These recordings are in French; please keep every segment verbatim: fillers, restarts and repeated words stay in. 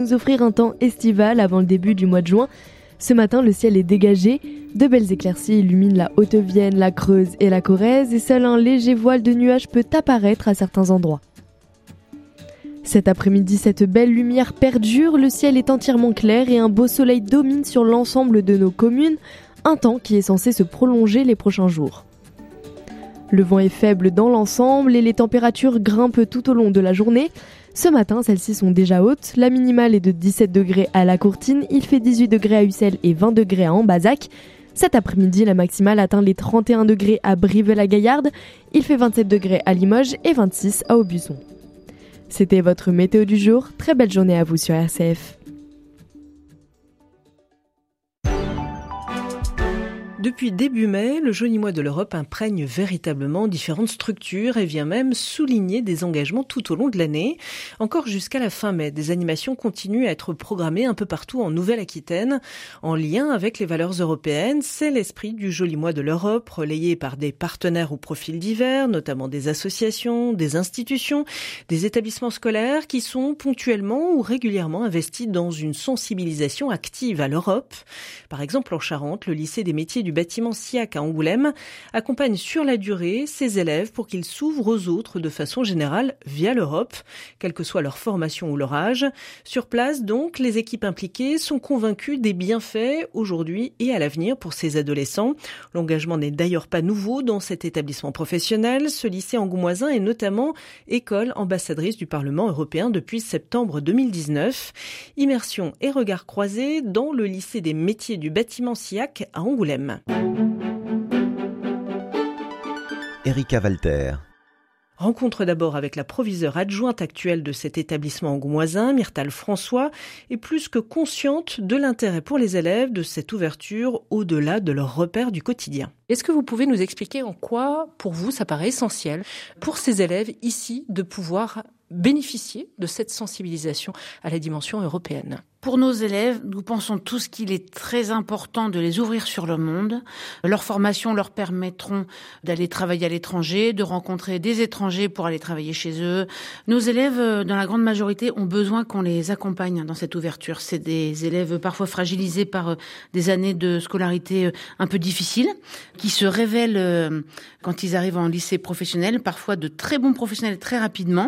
Nous offrir un temps estival avant le début du mois de juin. Ce matin, le ciel est dégagé. De belles éclaircies illuminent la Haute-Vienne, la Creuse et la Corrèze et seul un léger voile de nuages peut apparaître à certains endroits. Cet après-midi, cette belle lumière perdure, le ciel est entièrement clair et un beau soleil domine sur l'ensemble de nos communes, un temps qui est censé se prolonger les prochains jours. Le vent est faible dans l'ensemble et les températures grimpent tout au long de la journée. Ce matin, celles-ci sont déjà hautes. La minimale est de dix-sept degrés à La Courtine, il fait dix-huit degrés à Ussel et vingt degrés à Ambazac. Cet après-midi, la maximale atteint les trente et un degrés à Brive-la-Gaillarde, il fait vingt-sept degrés à Limoges et vingt-six à Aubusson. C'était votre météo du jour, très belle journée à vous sur R C F. Depuis début mai, le Joli Mois de l'Europe imprègne véritablement différentes structures et vient même souligner des engagements tout au long de l'année. Encore jusqu'à la fin mai, des animations continuent à être programmées un peu partout en Nouvelle-Aquitaine. En lien avec les valeurs européennes, c'est l'esprit du Joli Mois de l'Europe, relayé par des partenaires aux profils divers, notamment des associations, des institutions, des établissements scolaires qui sont ponctuellement ou régulièrement investis dans une sensibilisation active à l'Europe. Par exemple, en Charente, le lycée des métiers du bâtiment SIAC à Angoulême accompagne sur la durée ses élèves pour qu'ils s'ouvrent aux autres de façon générale via l'Europe, quelle que soit leur formation ou leur âge. Sur place, donc, les équipes impliquées sont convaincues des bienfaits aujourd'hui et à l'avenir pour ces adolescents. L'engagement n'est d'ailleurs pas nouveau dans cet établissement professionnel. Ce lycée angoumoisin est notamment école ambassadrice du Parlement européen depuis septembre deux mille dix-neuf. Immersion et regard croisés dans le lycée des métiers du bâtiment SIAC à Angoulême. Erika Walter. Rencontre d'abord avec la proviseure adjointe actuelle de cet établissement angoumoisin, Myrtale François, est plus que consciente de l'intérêt pour les élèves de cette ouverture au-delà de leurs repères du quotidien. Est-ce que vous pouvez nous expliquer en quoi, pour vous, ça paraît essentiel pour ces élèves ici de pouvoir bénéficier de cette sensibilisation à la dimension européenne ? Pour nos élèves, nous pensons tous qu'il est très important de les ouvrir sur le monde. Leurs formations leur permettront d'aller travailler à l'étranger, de rencontrer des étrangers pour aller travailler chez eux. Nos élèves, dans la grande majorité, ont besoin qu'on les accompagne dans cette ouverture. C'est des élèves parfois fragilisés par des années de scolarité un peu difficiles, qui se révèlent quand ils arrivent en lycée professionnel, parfois de très bons professionnels très rapidement,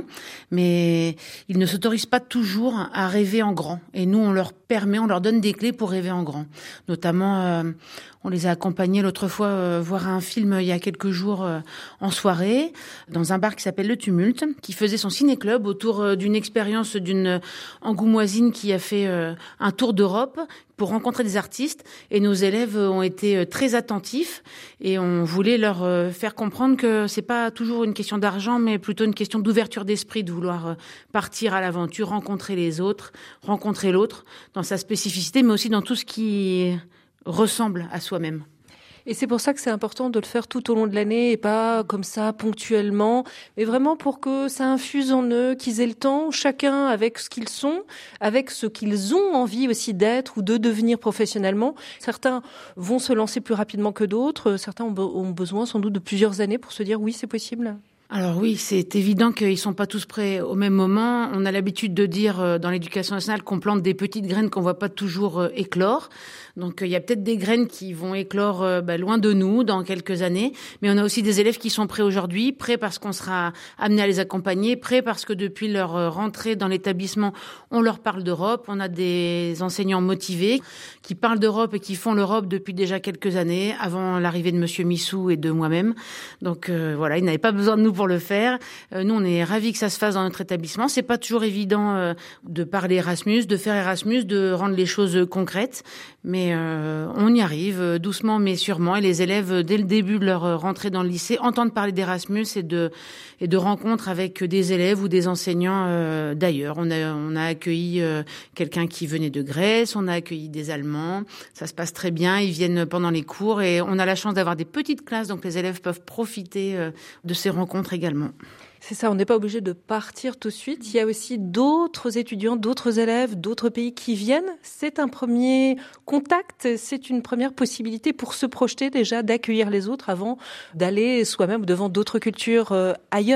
mais ils ne s'autorisent pas toujours à rêver en grand. Et nous, on leur permet, on leur donne des clés pour rêver en grand. Notamment, euh, on les a accompagnés l'autre fois euh, voir un film il y a quelques jours euh, en soirée dans un bar qui s'appelle Le Tumulte, qui faisait son ciné-club autour euh, d'une expérience d'une angoumoisine qui a fait euh, un tour d'Europe pour rencontrer des artistes. Et nos élèves ont été très attentifs et on voulait leur faire comprendre que c'est pas toujours une question d'argent, mais plutôt une question d'ouverture d'esprit, de vouloir partir à l'aventure, rencontrer les autres, rencontrer l'autre dans sa spécificité, mais aussi dans tout ce qui ressemble à soi-même. Et c'est pour ça que c'est important de le faire tout au long de l'année et pas comme ça ponctuellement, mais vraiment pour que ça infuse en eux, qu'ils aient le temps, chacun avec ce qu'ils sont, avec ce qu'ils ont envie aussi d'être ou de devenir professionnellement. Certains vont se lancer plus rapidement que d'autres, certains ont besoin sans doute de plusieurs années pour se dire oui, c'est possible. Alors oui, c'est évident qu'ils sont pas tous prêts au même moment. On a l'habitude de dire dans l'éducation nationale qu'on plante des petites graines qu'on voit pas toujours éclore. Donc il y a peut-être des graines qui vont éclore bah, loin de nous dans quelques années, mais on a aussi des élèves qui sont prêts aujourd'hui, prêts parce qu'on sera amené à les accompagner, prêts parce que depuis leur rentrée dans l'établissement, on leur parle d'Europe. On a des enseignants motivés qui parlent d'Europe et qui font l'Europe depuis déjà quelques années, avant l'arrivée de Monsieur Missou et de moi-même. Donc euh, voilà, ils n'avaient pas besoin de nous pour le faire. Euh, nous, on est ravis que ça se fasse dans notre établissement. C'est pas toujours évident euh, de parler Erasmus, de faire Erasmus, de rendre les choses concrètes, mais euh, on y arrive euh, doucement mais sûrement. Et les élèves, dès le début de leur rentrée dans le lycée, entendent parler d'Erasmus et de et de rencontres avec des élèves ou des enseignants euh, d'ailleurs. On a on a accueilli euh, quelqu'un qui venait de Grèce, on a accueilli des Allemands. Ça se passe très bien. Ils viennent pendant les cours et on a la chance d'avoir des petites classes, donc les élèves peuvent profiter euh, de ces rencontres également. C'est ça, on n'est pas obligé de partir tout de suite. Il y a aussi d'autres étudiants, d'autres élèves, d'autres pays qui viennent. C'est un premier contact, c'est une première possibilité pour se projeter déjà, d'accueillir les autres avant d'aller soi-même devant d'autres cultures euh, ailleurs.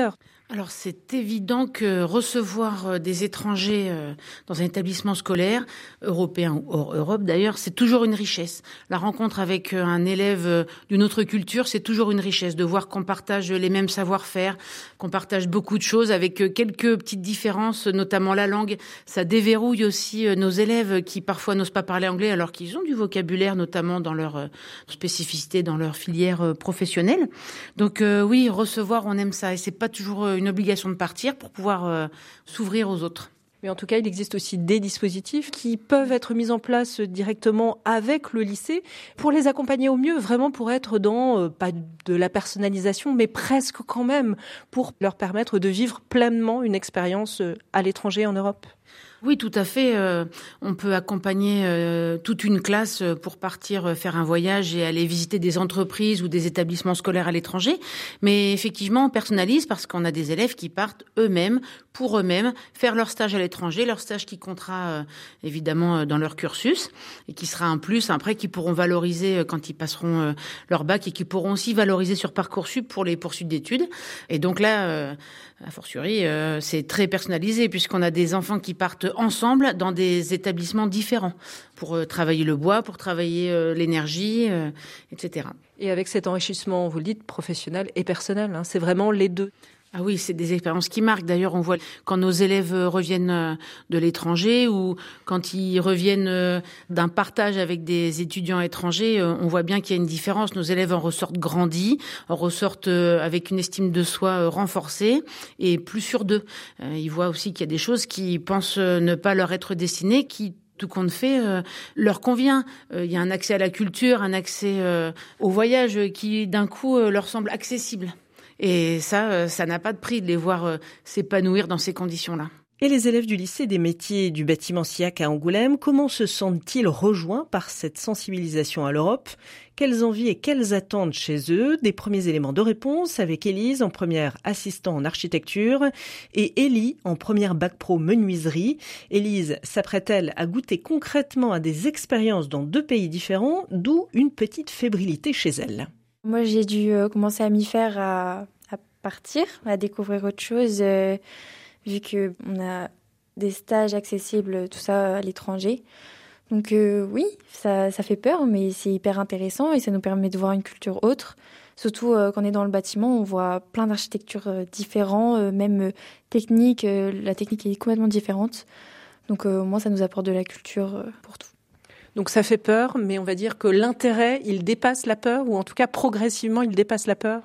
Alors c'est évident que recevoir des étrangers dans un établissement scolaire, européen ou hors Europe d'ailleurs, c'est toujours une richesse. La rencontre avec un élève d'une autre culture, c'est toujours une richesse de voir qu'on partage les mêmes savoir-faire, qu'on partage beaucoup de choses avec quelques petites différences, notamment la langue. Ça déverrouille aussi nos élèves qui parfois n'osent pas parler anglais alors qu'ils ont du vocabulaire, notamment dans leur spécificité, dans leur filière professionnelle. Donc euh, oui, recevoir, on aime ça et c'est pas toujours une obligation de partir pour pouvoir euh, s'ouvrir aux autres. Mais en tout cas, il existe aussi des dispositifs qui peuvent être mis en place directement avec le lycée pour les accompagner au mieux, vraiment pour être dans, euh, pas de la personnalisation, mais presque quand même, pour leur permettre de vivre pleinement une expérience à l'étranger en Europe. Oui, tout à fait. Euh, on peut accompagner euh, toute une classe pour partir faire un voyage et aller visiter des entreprises ou des établissements scolaires à l'étranger. Mais effectivement, on personnalise parce qu'on a des élèves qui partent eux-mêmes, pour eux-mêmes, faire leur stage à l'étranger, leur stage qui comptera euh, évidemment dans leur cursus et qui sera un plus après qu'ils pourront valoriser quand ils passeront euh, leur bac et qui pourront aussi valoriser sur Parcoursup pour les poursuites d'études. Et donc là, euh, a fortiori, euh, c'est très personnalisé puisqu'on a des enfants qui partent ensemble dans des établissements différents pour euh, travailler le bois, pour travailler euh, l'énergie, euh, et cetera. Et avec cet enrichissement, vous le dites, professionnel et personnel, hein, c'est vraiment les deux. Ah oui, c'est des expériences qui marquent. D'ailleurs, on voit quand nos élèves reviennent de l'étranger ou quand ils reviennent d'un partage avec des étudiants étrangers, on voit bien qu'il y a une différence. Nos élèves en ressortent grandis, en ressortent avec une estime de soi renforcée et plus sûrs d'eux. Ils voient aussi qu'il y a des choses qui pensent ne pas leur être destinées, qui tout compte fait, euh, leur convient. Il euh, y a un accès à la culture, un accès euh, au voyage qui, d'un coup, euh, leur semble accessible. Et ça, ça n'a pas de prix de les voir s'épanouir dans ces conditions-là. Et les élèves du lycée des métiers du bâtiment SIAC à Angoulême, comment se sentent-ils rejoints par cette sensibilisation à l'Europe ? Quelles envies et quelles attentes chez eux ? Des premiers éléments de réponse avec Élise en première assistant en architecture et Élie en première bac pro menuiserie. Élise s'apprête-t-elle à goûter concrètement à des expériences dans deux pays différents, d'où une petite fébrilité chez elle. Moi, j'ai dû euh, commencer à m'y faire à, à partir, à découvrir autre chose, euh, vu qu'on a des stages accessibles, tout ça, à l'étranger. Donc euh, oui, ça, ça fait peur, mais c'est hyper intéressant et ça nous permet de voir une culture autre. Surtout euh, quand on est dans le bâtiment, on voit plein d'architectures euh, différentes, euh, même euh, techniques. Euh, la technique est complètement différente. Donc euh, moi, ça nous apporte de la culture euh, pour tout. Donc ça fait peur, mais on va dire que l'intérêt, il dépasse la peur, ou en tout cas progressivement, il dépasse la peur.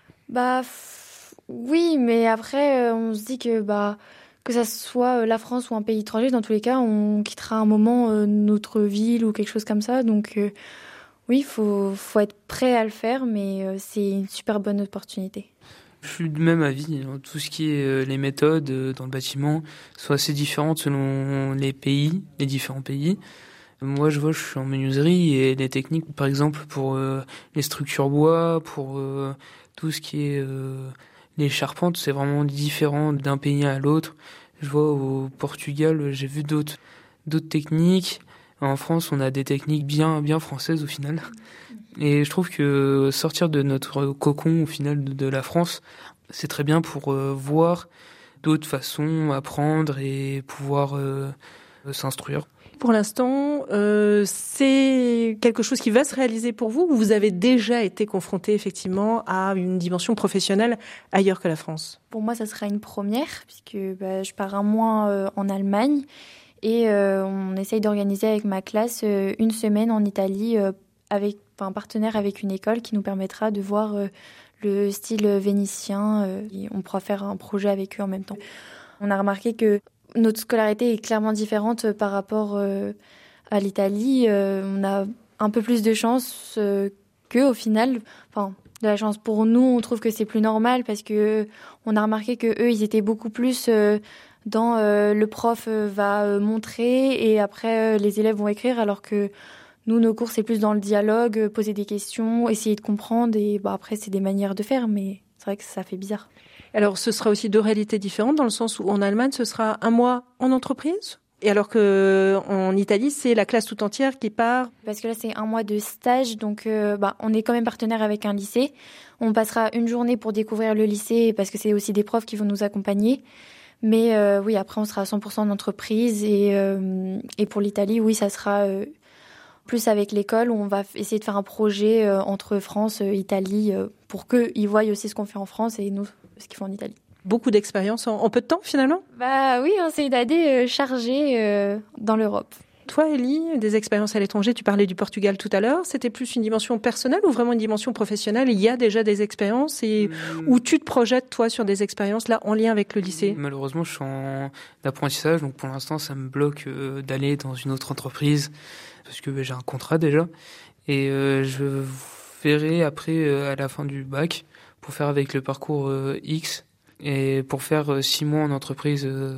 Bah f- oui, mais après, euh, on se dit que bah que ça soit la France ou un pays étranger, dans tous les cas, on quittera un moment euh, notre ville ou quelque chose comme ça. Donc euh, oui, il faut, faut être prêt à le faire, mais euh, c'est une super bonne opportunité. Je suis du même avis. Tout ce qui est euh, les méthodes euh, dans le bâtiment sont assez différentes selon les pays, les différents pays. Moi, je vois, je suis en menuiserie et les techniques, par exemple, pour euh, les structures bois, pour euh, tout ce qui est euh, les charpentes, c'est vraiment différent d'un pays à l'autre. Je vois au Portugal, j'ai vu d'autres d'autres techniques. En France, on a des techniques bien bien françaises au final. Et je trouve que sortir de notre cocon au final de, de la France, c'est très bien pour euh, voir d'autres façons, apprendre et pouvoir euh, s'instruire. Pour l'instant, euh, c'est quelque chose qui va se réaliser pour vous ou vous avez déjà été confronté effectivement à une dimension professionnelle ailleurs que la France ? Pour moi, ça sera une première puisque bah, je pars un mois euh, en Allemagne et euh, on essaye d'organiser avec ma classe euh, une semaine en Italie euh, avec un partenaire avec une école qui nous permettra de voir euh, le style vénitien. Euh, et on pourra faire un projet avec eux en même temps. On a remarqué que notre scolarité est clairement différente par rapport euh, à l'Italie. Euh, on a un peu plus de chance euh, qu'eux au final. Enfin, de la chance pour nous, on trouve que c'est plus normal parce que on a remarqué que eux, ils étaient beaucoup plus euh, dans euh, le prof va euh, montrer et après euh, les élèves vont écrire, alors que nous, nos cours, c'est plus dans le dialogue, poser des questions, essayer de comprendre et bah, après, c'est des manières de faire, mais c'est vrai que ça fait bizarre. Alors, ce sera aussi deux réalités différentes dans le sens où en Allemagne, ce sera un mois en entreprise Et alors qu'en Italie, c'est la classe tout entière qui part? Parce que là, c'est un mois de stage, donc euh, bah, on est quand même partenaire avec un lycée. On passera une journée pour découvrir le lycée, parce que c'est aussi des profs qui vont nous accompagner. Mais euh, oui, après, on sera à cent pour cent d'entreprise. Et, euh, et pour l'Italie, oui, ça sera euh, plus avec l'école, où on va essayer de faire un projet euh, entre France et Italie, euh, pour qu'ils voient aussi ce qu'on fait en France et nous, ce qu'ils font en Italie. Beaucoup d'expérience en, en peu de temps, finalement? Bah oui, hein, c'est une année euh, chargée euh, dans l'Europe. Toi, Ellie, des expériences à l'étranger, tu parlais du Portugal tout à l'heure. C'était plus une dimension personnelle ou vraiment une dimension professionnelle? Il y a déjà des expériences et mmh. où tu te projettes, toi, sur des expériences là en lien avec le lycée? Malheureusement, je suis en apprentissage, donc pour l'instant, ça me bloque euh, d'aller dans une autre entreprise parce que bah, j'ai un contrat déjà. Et euh, je verrai après, euh, à la fin du bac, pour faire avec le parcours euh, X et pour faire euh, six mois en entreprise, euh,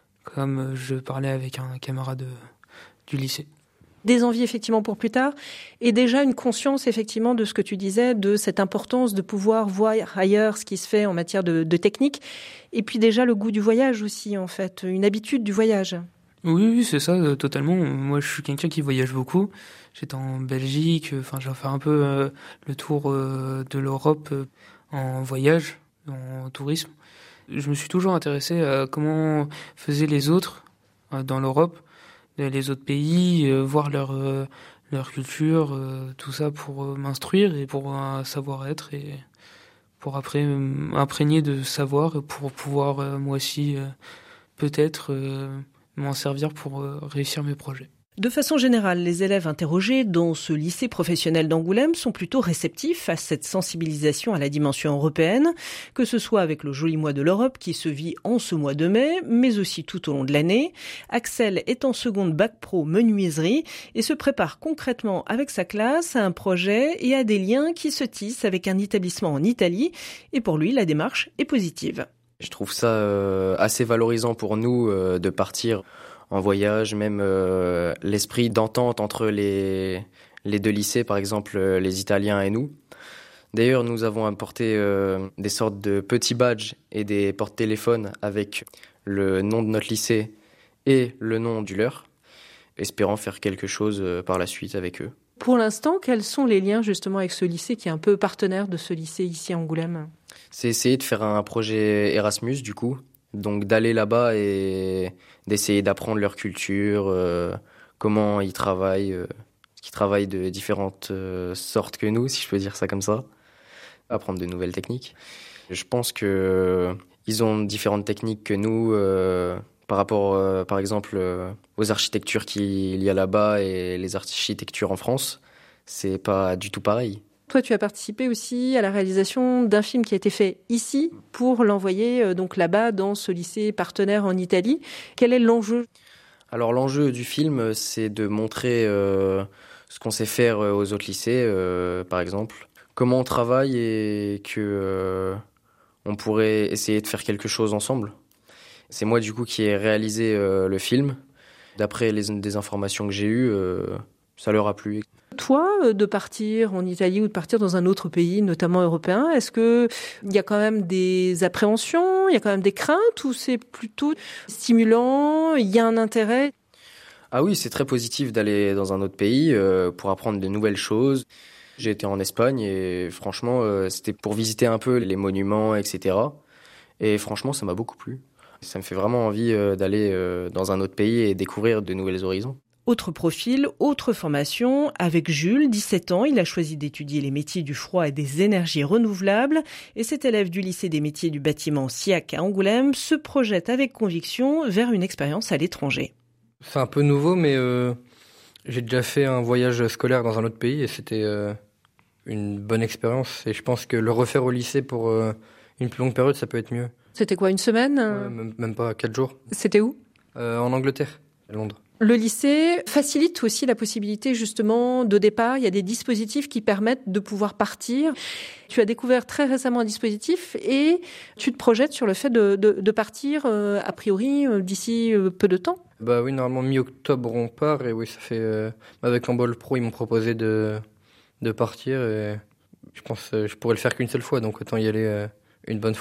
comme je parlais avec un camarade euh, du lycée. Des envies effectivement pour plus tard et déjà une conscience effectivement de ce que tu disais, de cette importance de pouvoir voir ailleurs ce qui se fait en matière de, de technique et puis déjà le goût du voyage aussi en fait, une habitude du voyage. Oui, oui, c'est ça, euh, totalement. Moi, je suis quelqu'un qui voyage beaucoup. J'étais en Belgique, enfin, euh, j'ai fait un peu euh, le tour euh, de l'Europe euh, en voyage, en tourisme. Je me suis toujours intéressé à comment faisaient les autres euh, dans l'Europe, les autres pays, euh, voir leur euh, leur culture, euh, tout ça pour euh, m'instruire et pour un savoir-être et pour après m'imprégner de savoir pour pouvoir euh, moi aussi euh, peut-être euh, m'en servir pour euh, réussir mes projets. De façon générale, les élèves interrogés dans ce lycée professionnel d'Angoulême sont plutôt réceptifs à cette sensibilisation à la dimension européenne, que ce soit avec le joli mois de l'Europe qui se vit en ce mois de mai, mais aussi tout au long de l'année. Axel est en seconde bac pro menuiserie et se prépare concrètement avec sa classe à un projet et à des liens qui se tissent avec un établissement en Italie. Et pour lui, la démarche est positive. Je trouve ça euh, assez valorisant pour nous euh, de partir en voyage, même euh, l'esprit d'entente entre les, les deux lycées, par exemple euh, les Italiens et nous. D'ailleurs, nous avons apporté euh, des sortes de petits badges et des porte-téléphones avec le nom de notre lycée et le nom du leur, espérant faire quelque chose euh, par la suite avec eux. Pour l'instant, quels sont les liens justement avec ce lycée qui est un peu partenaire de ce lycée ici à Angoulême? C'est essayer de faire un projet Erasmus du coup, donc d'aller là-bas et d'essayer d'apprendre leur culture, euh, comment ils travaillent, euh, qu'ils travaillent de différentes euh, sortes que nous, si je peux dire ça comme ça, apprendre de nouvelles techniques. Je pense que euh, ils ont différentes techniques que nous euh, par rapport, euh, par exemple, euh, aux architectures qu'il y a là-bas et les architectures en France. C'est pas du tout pareil. Toi, tu as participé aussi à la réalisation d'un film qui a été fait ici pour l'envoyer euh, donc là-bas dans ce lycée partenaire en Italie. Quel est l'enjeu? Alors l'enjeu du film, c'est de montrer euh, ce qu'on sait faire aux autres lycées, euh, par exemple, comment on travaille et que euh, on pourrait essayer de faire quelque chose ensemble. C'est moi du coup qui ai réalisé euh, le film. D'après les des informations que j'ai eues, euh, ça leur a plu. Toi, de partir en Italie ou de partir dans un autre pays, notamment européen, est-ce que il y a quand même des appréhensions, il y a quand même des craintes ou c'est plutôt stimulant, il y a un intérêt? Ah oui, c'est très positif d'aller dans un autre pays euh, pour apprendre de nouvelles choses. J'ai été en Espagne et franchement, euh, c'était pour visiter un peu les monuments, et cetera. Et franchement, ça m'a beaucoup plu. Ça me fait vraiment envie euh, d'aller euh, dans un autre pays et découvrir de nouvelles horizons. Autre profil, autre formation. Avec Jules, dix-sept ans, il a choisi d'étudier les métiers du froid et des énergies renouvelables. Et cet élève du lycée des métiers du bâtiment SIAC à Angoulême se projette avec conviction vers une expérience à l'étranger. C'est un peu nouveau, mais euh, j'ai déjà fait un voyage scolaire dans un autre pays et c'était euh, une bonne expérience. Et je pense que le refaire au lycée pour euh, une plus longue période, ça peut être mieux. C'était quoi, une semaine? Ouais, même, même pas quatre jours. C'était où? euh, En Angleterre, à Londres. Le lycée facilite aussi la possibilité justement de départ. Il y a des dispositifs qui permettent de pouvoir partir. Tu as découvert très récemment un dispositif et tu te projettes sur le fait de, de, de partir euh, a priori euh, d'ici euh, peu de temps. Bah oui, normalement mi-octobre on part et oui, ça fait euh, avec l'Embol Pro ils m'ont proposé de de partir et je pense que je pourrais le faire qu'une seule fois, donc autant y aller euh, une bonne fois.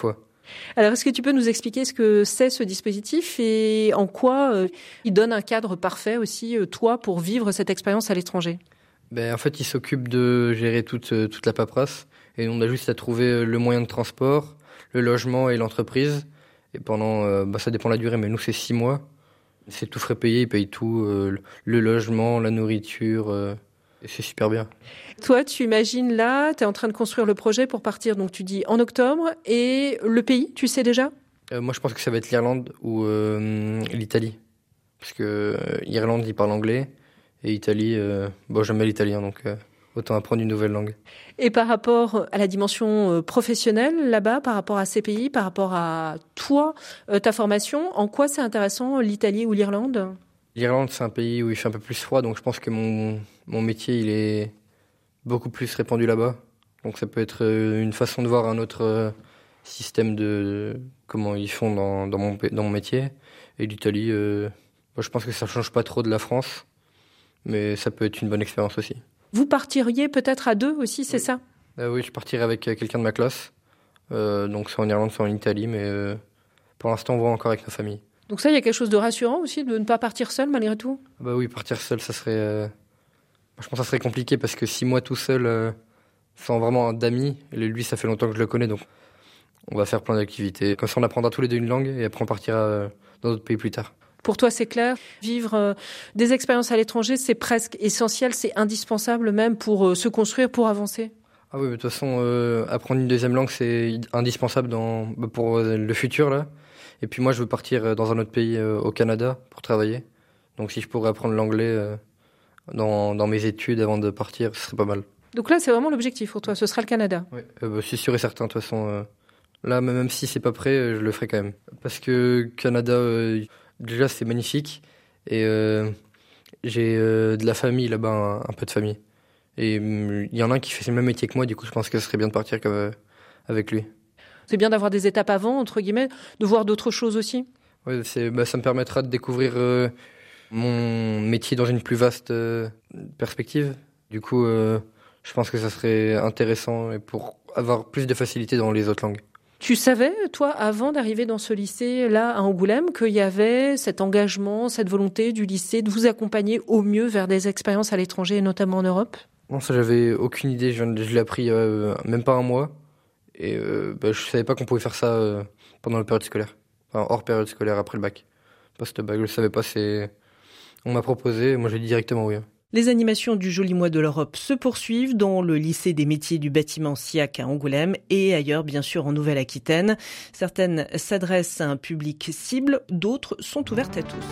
Alors, est-ce que tu peux nous expliquer ce que c'est ce dispositif et en quoi euh, il donne un cadre parfait aussi, euh, toi, pour vivre cette expérience à l'étranger ? Ben, en fait, il s'occupe de gérer toute, euh, toute la paperasse et on a juste à trouver le moyen de transport, le logement et l'entreprise. Et pendant, euh, bah, ça dépend de la durée, mais nous, c'est six mois. C'est tout frais payé, ils payent tout, euh, le logement, la nourriture, euh, et c'est super bien. Toi, tu imagines là, tu es en train de construire le projet pour partir, donc tu dis en octobre, et le pays, tu sais déjà ? euh, Moi, je pense que ça va être l'Irlande ou euh, l'Italie. Parce que euh, Irlande, ils parlent anglais, et Italie, euh, bon, j'aime bien l'italien, donc euh, autant apprendre une nouvelle langue. Et par rapport à la dimension professionnelle là-bas, par rapport à ces pays, par rapport à toi, ta formation, en quoi c'est intéressant l'Italie ou l'Irlande ? L'Irlande, c'est un pays où il fait un peu plus froid, donc je pense que mon, mon métier, il est beaucoup plus répandu là-bas. Donc ça peut être une façon de voir un autre système de comment ils font dans, dans, mon, dans mon métier. Et l'Italie, euh, moi, je pense que ça ne change pas trop de la France, mais ça peut être une bonne expérience aussi. Vous partiriez peut-être à deux aussi, c'est oui. ça ? euh, Oui, je partirais avec quelqu'un de ma classe, euh, donc soit en Irlande, soit en Italie, mais euh, pour l'instant, on va encore avec nos familles. Donc ça, il y a quelque chose de rassurant aussi, de ne pas partir seul malgré tout ? Bah oui, partir seul, ça serait... Euh... Je pense que ça serait compliqué parce que six mois tout seul, euh, sans vraiment d'amis, et lui, ça fait longtemps que je le connais, donc on va faire plein d'activités. Comme ça, on apprendra tous les deux une langue et après on partira euh, dans d'autres pays plus tard. Pour toi, c'est clair, vivre euh, des expériences à l'étranger, c'est presque essentiel, c'est indispensable même pour euh, se construire, pour avancer. Ah oui, mais de toute façon, euh, apprendre une deuxième langue, c'est indispensable dans, bah, pour euh, le futur, là. Et puis moi, je veux partir dans un autre pays, euh, au Canada, pour travailler. Donc si je pourrais apprendre l'anglais euh, dans, dans mes études avant de partir, ce serait pas mal. Donc là, c'est vraiment l'objectif pour toi, ce sera le Canada ? Oui, euh, bah, c'est sûr et certain, de toute façon. Euh, là, même si c'est pas prêt, euh, je le ferai quand même. Parce que Canada... Euh, Déjà, c'est magnifique et euh, j'ai euh, de la famille là-bas, un, un peu de famille. Et il hum, y en a un qui fait le même métier que moi, du coup, je pense que ce serait bien de partir comme, euh, avec lui. C'est bien d'avoir des étapes avant, entre guillemets, de voir d'autres choses aussi ? Oui, c'est, bah, ça me permettra de découvrir euh, mon métier dans une plus vaste euh, perspective. Du coup, euh, je pense que ça serait intéressant et pour avoir plus de facilité dans les autres langues. Tu savais, toi, avant d'arriver dans ce lycée-là à Angoulême, qu'il y avait cet engagement, cette volonté du lycée de vous accompagner au mieux vers des expériences à l'étranger et notamment en Europe ? Non, ça, j'avais aucune idée. Je, je l'ai appris euh, même pas un mois. Et euh, bah, je savais pas qu'on pouvait faire ça euh, pendant la période scolaire. Enfin, hors période scolaire, après le bac. Post-bac, je le savais pas. C'est... On m'a proposé, moi j'ai dit directement oui. Les animations du Joli Mois de l'Europe se poursuivent dans le lycée des métiers du bâtiment SIAC à Angoulême et ailleurs, bien sûr, en Nouvelle-Aquitaine. Certaines s'adressent à un public cible, d'autres sont ouvertes à tous.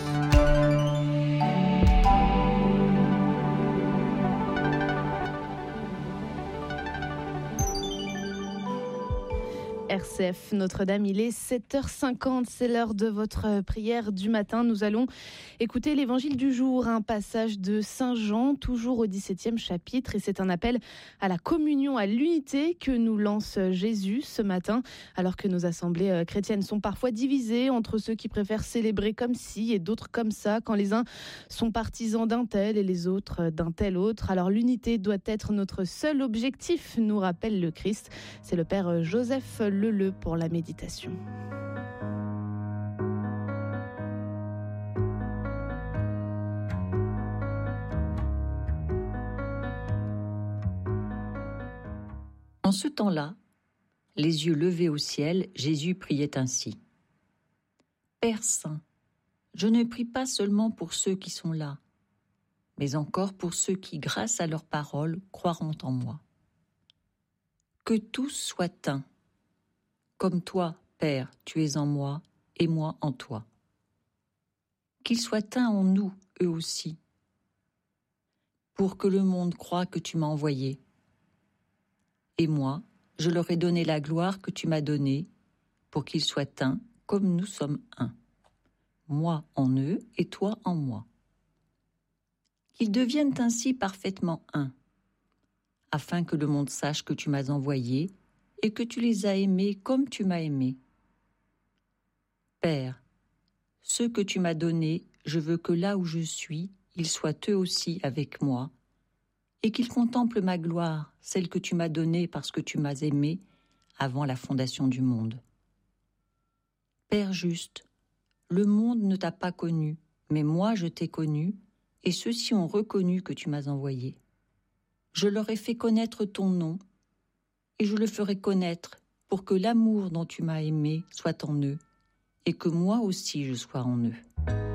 R C F Notre-Dame, il est sept heures cinquante, c'est l'heure de votre prière du matin. Nous allons écouter l'évangile du jour, un passage de Saint Jean, toujours au dix-septième chapitre, et c'est un appel à la communion, à l'unité que nous lance Jésus ce matin, alors que nos assemblées chrétiennes sont parfois divisées entre ceux qui préfèrent célébrer comme ci et d'autres comme ça, quand les uns sont partisans d'un tel et les autres d'un tel autre. Alors l'unité doit être notre seul objectif, nous rappelle le Christ. C'est le Père Joseph Leleu pour la méditation. En ce temps-là, les yeux levés au ciel, Jésus priait ainsi. Père Saint, je ne prie pas seulement pour ceux qui sont là, mais encore pour ceux qui, grâce à leur parole, croiront en moi. Que tous soient un. Comme toi, Père, tu es en moi, et moi en toi. Qu'ils soient un en nous, eux aussi, pour que le monde croie que tu m'as envoyé. Et moi, je leur ai donné la gloire que tu m'as donnée, pour qu'ils soient un, comme nous sommes un. Moi en eux, et toi en moi. Qu'ils deviennent ainsi parfaitement un, afin que le monde sache que tu m'as envoyé, et que tu les as aimés comme tu m'as aimé. Père, ceux que tu m'as donnés, je veux que là où je suis, ils soient eux aussi avec moi, et qu'ils contemplent ma gloire, celle que tu m'as donnée parce que tu m'as aimé avant la fondation du monde. Père juste, le monde ne t'a pas connu, mais moi je t'ai connu, et ceux-ci ont reconnu que tu m'as envoyé. Je leur ai fait connaître ton nom, et je le ferai connaître pour que l'amour dont tu m'as aimé soit en eux, et que moi aussi je sois en eux.